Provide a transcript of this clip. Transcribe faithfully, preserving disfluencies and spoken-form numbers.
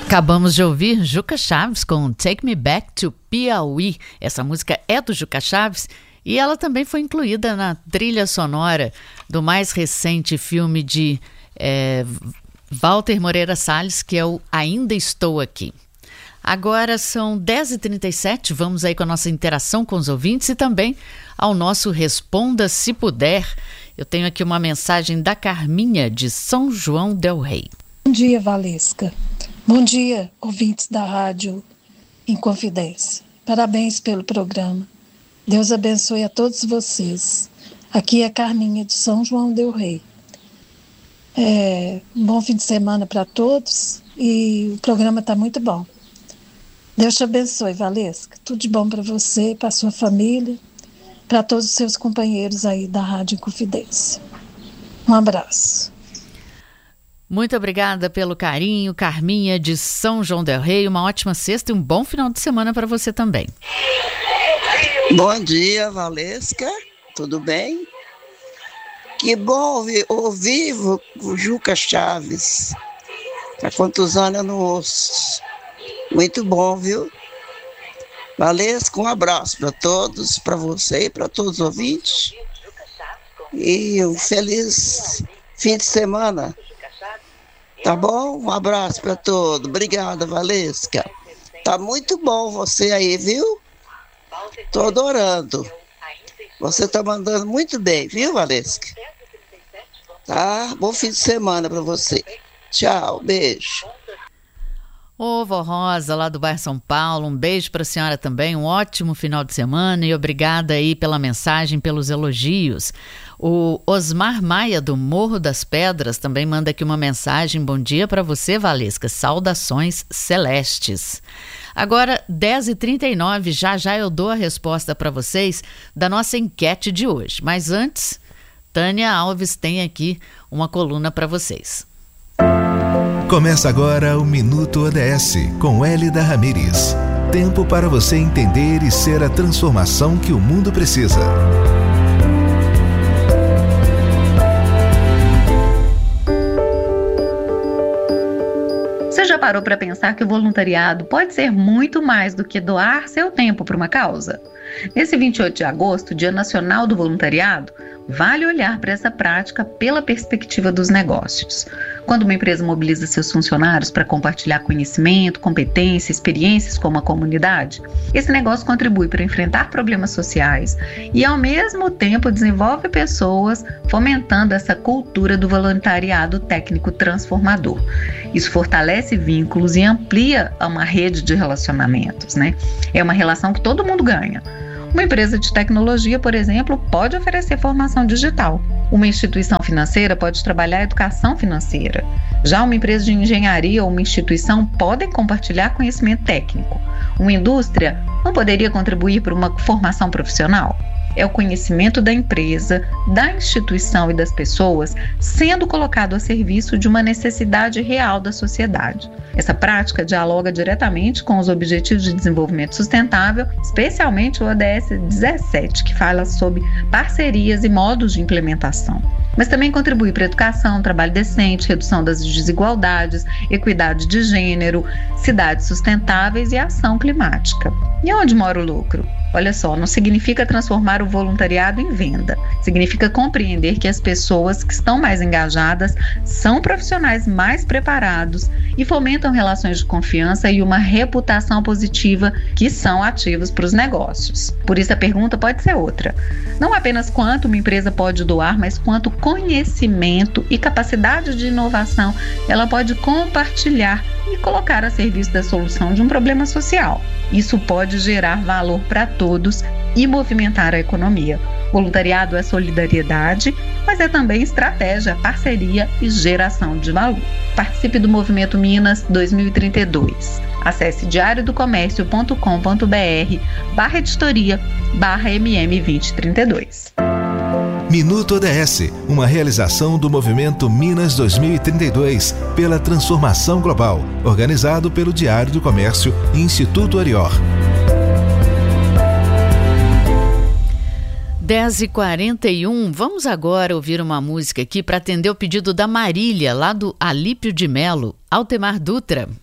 Acabamos de ouvir Juca Chaves com Take Me Back to Piauí. Essa música é do Juca Chaves e ela também foi incluída na trilha sonora do mais recente filme de é, Walter Moreira Salles, que é o Ainda Estou Aqui. Agora são dez e trinta e sete, vamos aí com a nossa interação com os ouvintes e também ao nosso Responda Se Puder. Eu tenho aqui uma mensagem da Carminha, de São João del Rei. Bom dia, Valesca. Bom dia, ouvintes da Rádio Inconfidência. Parabéns pelo programa. Deus abençoe a todos vocês. Aqui é Carminha, de São João del Rei. É, um bom fim de semana para todos e o programa está muito bom. Deus te abençoe, Valesca. Tudo de bom para você, para sua família, para todos os seus companheiros aí da Rádio Inconfidência. Um abraço. Muito obrigada pelo carinho, Carminha, de São João del Rei. Uma ótima sexta e um bom final de semana para você também. Bom dia, Valesca. Tudo bem? Que bom ouvir, ouvir o Juca Chaves. Há quantos anos eu não ouço. Muito bom, viu? Valesca, um abraço para todos, para você e para todos os ouvintes. E um feliz fim de semana. Tá bom? Um abraço para todos. Obrigada, Valesca. Tá muito bom você aí, viu? Tô adorando. Você tá mandando muito bem, viu, Valesca? Tá? Bom fim de semana para você. Tchau, beijo. Ô, vó Rosa, lá do bairro São Paulo, um beijo para a senhora também, um ótimo final de semana e obrigada aí pela mensagem, pelos elogios. O Osmar Maia, do Morro das Pedras, também manda aqui uma mensagem. Bom dia para você, Valesca, saudações celestes. Agora, dez e trinta e nove, já já eu dou a resposta para vocês da nossa enquete de hoje. Mas antes, Tânia Alves tem aqui uma coluna para vocês. Começa agora o Minuto O D S, com Hélida Ramírez. Tempo para você entender e ser a transformação que o mundo precisa. Você já parou para pensar que o voluntariado pode ser muito mais do que doar seu tempo para uma causa? Nesse vinte e oito de agosto, Dia Nacional do Voluntariado, vale olhar para essa prática pela perspectiva dos negócios. Quando uma empresa mobiliza seus funcionários para compartilhar conhecimento, competência, experiências com uma comunidade, esse negócio contribui para enfrentar problemas sociais e, ao mesmo tempo, desenvolve pessoas, fomentando essa cultura do voluntariado técnico transformador. Isso fortalece vínculos e amplia uma rede de relacionamentos, né? É uma relação que todo mundo ganha. Uma empresa de tecnologia, por exemplo, pode oferecer formação digital. Uma instituição financeira pode trabalhar a educação financeira. Já uma empresa de engenharia ou uma instituição podem compartilhar conhecimento técnico. Uma indústria não poderia contribuir para uma formação profissional? É o conhecimento da empresa, da instituição e das pessoas sendo colocado a serviço de uma necessidade real da sociedade. Essa prática dialoga diretamente com os Objetivos de Desenvolvimento Sustentável, especialmente o O D S dezessete, que fala sobre parcerias e modos de implementação. Mas também contribui para a educação, trabalho decente, redução das desigualdades, equidade de gênero, cidades sustentáveis e ação climática. E onde mora o lucro? Olha só, não significa transformar o voluntariado em venda. Significa compreender que as pessoas que estão mais engajadas são profissionais mais preparados e fomentam relações de confiança e uma reputação positiva que são ativos para os negócios. Por isso a pergunta pode ser outra. Não apenas quanto uma empresa pode doar, mas quanto conhecimento e capacidade de inovação ela pode compartilhar e colocar a serviço da solução de um problema social. Isso pode gerar valor para todos e movimentar a economia. Voluntariado é solidariedade, mas é também estratégia, parceria e geração de valor. Participe do Movimento Minas dois mil e trinta e dois. Acesse diário do comércio ponto com ponto br barra editoria barra M M vinte trinta e dois. Minuto O D S, uma realização do Movimento Minas dois mil e trinta e dois pela transformação global, organizado pelo Diário do Comércio e Instituto Arior. dez e quarenta e um, vamos agora ouvir uma música aqui para atender o pedido da Marília, lá do Alípio de Melo, Altemar Dutra.